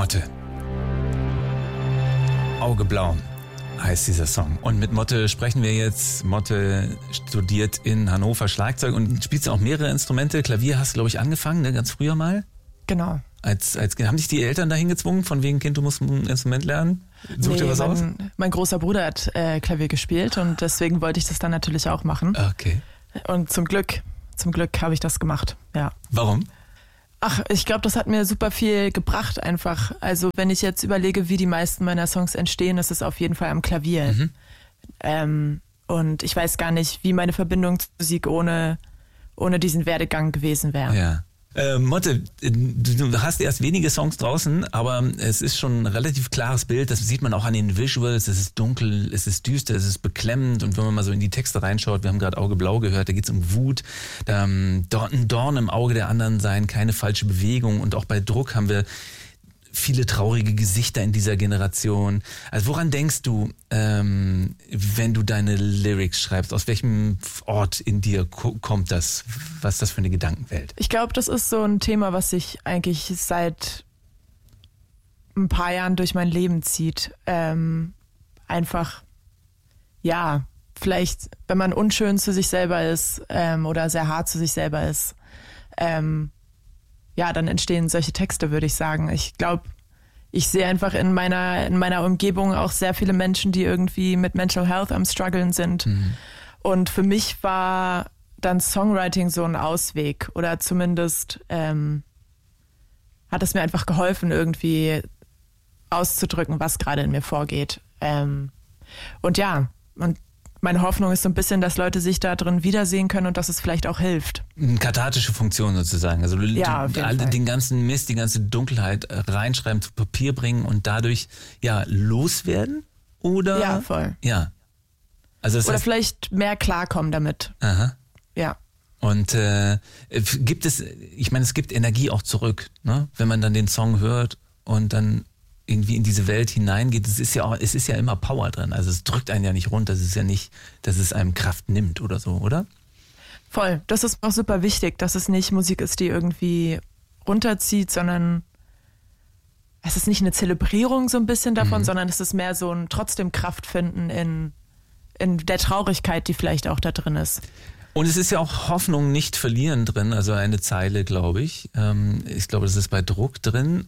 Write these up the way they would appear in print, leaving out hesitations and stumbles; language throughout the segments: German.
Motte. Augeblau heißt dieser Song. Und mit Motte sprechen wir jetzt. Motte studiert in Hannover Schlagzeug und spielt auch mehrere Instrumente. Klavier hast du, glaube ich, angefangen, ne? Ganz früher mal. Genau. Haben dich die Eltern dahin gezwungen, von wegen Kind, du musst ein Instrument lernen? Such dir was aus? Mein großer Bruder hat Klavier gespielt und deswegen wollte ich das dann natürlich auch machen. Okay. Und zum Glück habe ich das gemacht, ja. Warum? Ach, ich glaube, das hat mir super viel gebracht einfach. Also wenn ich jetzt überlege, wie die meisten meiner Songs entstehen, ist es auf jeden Fall am Klavier. Und ich weiß gar nicht, wie meine Verbindung zur Musik ohne diesen Werdegang gewesen wäre. Ja. Motte, du hast erst wenige Songs draußen, aber es ist schon ein relativ klares Bild. Das sieht man auch an den Visuals. Es ist dunkel, es ist düster, es ist beklemmend. Und wenn man mal so in die Texte reinschaut, wir haben gerade Augeblau gehört, da geht es um Wut, ein Dorn im Auge der anderen sein, keine falsche Bewegung. Und auch bei Druck haben wir viele traurige Gesichter in dieser Generation. Also woran denkst du, wenn du deine Lyrics schreibst? Aus welchem Ort in dir kommt das? Was ist das für eine Gedankenwelt? Ich glaube, das ist so ein Thema, was sich eigentlich seit ein paar Jahren durch mein Leben zieht. Einfach, ja, vielleicht, wenn man unschön zu sich selber ist oder sehr hart zu sich selber ist, ja, dann entstehen solche Texte, würde ich sagen. Ich glaube, ich sehe einfach in meiner Umgebung auch sehr viele Menschen, die irgendwie mit Mental Health am struggeln sind. Und für mich war dann Songwriting so ein Ausweg oder zumindest hat es mir einfach geholfen, irgendwie auszudrücken, was gerade in mir vorgeht. Und ja, und meine Hoffnung ist so ein bisschen, dass Leute sich da drin wiedersehen können und dass es vielleicht auch hilft. Eine kathartische Funktion sozusagen. Also den ganzen Mist, die ganze Dunkelheit reinschreiben, zu Papier bringen und dadurch ja loswerden? Oder? Ja, voll. Ja. Also das oder heißt, vielleicht mehr klarkommen damit. Aha. Ja. Und es gibt Energie auch zurück, ne? Wenn man dann den Song hört und dann irgendwie in diese Welt hineingeht, es ist ja immer Power drin. Also es drückt einen ja nicht runter. Es ist ja nicht, dass es einem Kraft nimmt oder so, oder? Voll. Das ist auch super wichtig, dass es nicht Musik ist, die irgendwie runterzieht, sondern es ist nicht eine Zelebrierung so ein bisschen davon, sondern es ist mehr so ein trotzdem Kraft finden in der Traurigkeit, die vielleicht auch da drin ist. Und es ist ja auch Hoffnung nicht verlieren drin, also eine Zeile, glaube ich. Ich glaube, das ist bei Druck drin.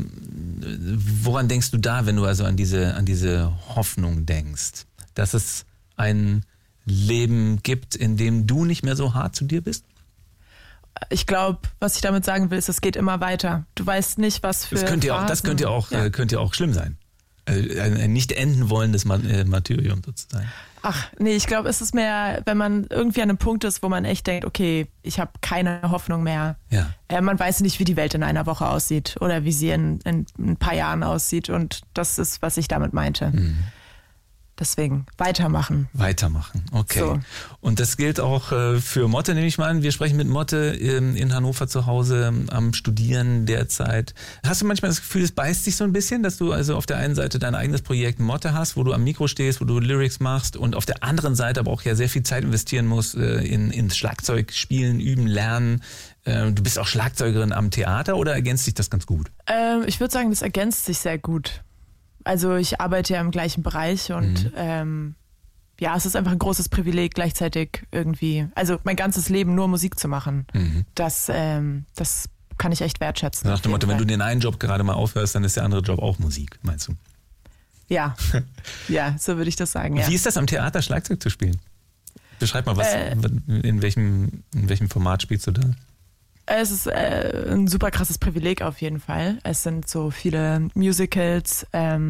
Woran denkst du da, wenn du also an diese Hoffnung denkst? Dass es ein Leben gibt, in dem du nicht mehr so hart zu dir bist? Ich glaube, was ich damit sagen will, ist, es geht immer weiter. Du weißt nicht, was für Das könnte ja auch schlimm sein. Ein nicht enden wollendes Martyrium sozusagen. Ach, nee, ich glaube, es ist mehr, wenn man irgendwie an einem Punkt ist, wo man echt denkt, okay, ich habe keine Hoffnung mehr. Ja. Man weiß nicht, wie die Welt in einer Woche aussieht oder wie sie in ein paar Jahren aussieht. Und das ist, was ich damit meinte. Deswegen, weitermachen. Okay. So. Und das gilt auch für Motte, nehme ich mal an. Wir sprechen mit Motte in Hannover zu Hause am Studieren derzeit. Hast du manchmal das Gefühl, es beißt sich so ein bisschen, dass du also auf der einen Seite dein eigenes Projekt Motte hast, wo du am Mikro stehst, wo du Lyrics machst und auf der anderen Seite aber auch ja sehr viel Zeit investieren musst ins Schlagzeug spielen, üben, lernen. Du bist auch Schlagzeugerin am Theater oder ergänzt sich das ganz gut? Ich würde sagen, das ergänzt sich sehr gut. Also ich arbeite ja im gleichen Bereich und ja, es ist einfach ein großes Privileg, gleichzeitig irgendwie, also mein ganzes Leben nur Musik zu machen. Das kann ich echt wertschätzen. Nach dem Motto, wenn du den einen Job gerade mal aufhörst, dann ist der andere Job auch Musik, meinst du? Ja, ja, so würde ich das sagen. Ja. Wie ist das am Theater, Schlagzeug zu spielen? Beschreib mal, in welchem Format spielst du da? Es ist ein super krasses Privileg auf jeden Fall. Es sind so viele Musicals,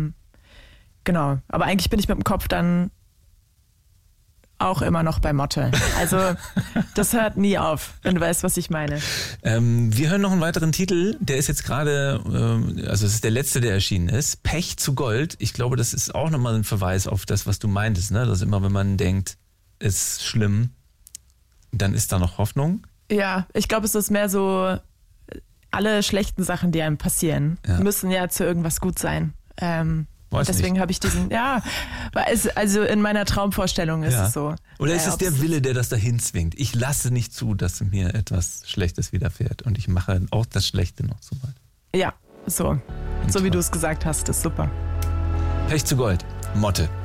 genau. Aber eigentlich bin ich mit dem Kopf dann auch immer noch bei Motte. Also das hört nie auf, wenn du weißt, was ich meine. Wir hören noch einen weiteren Titel, der ist jetzt gerade, also es ist der letzte, der erschienen ist, Pech zu Gold. Ich glaube, das ist auch nochmal ein Verweis auf das, was du meintest, ne? Dass immer, wenn man denkt, ist schlimm, dann ist da noch Hoffnung. Ja, ich glaube, es ist mehr so, alle schlechten Sachen, die einem passieren, müssen ja zu irgendwas gut sein. Deswegen habe ich diesen, also in meiner Traumvorstellung ist es so. Oder ist es der Wille, der das dahin zwingt? Ich lasse nicht zu, dass mir etwas Schlechtes widerfährt und ich mache auch das Schlechte noch so weit. Ja, so. so wie du es gesagt hast, ist super. Pech zu Gold. Motte.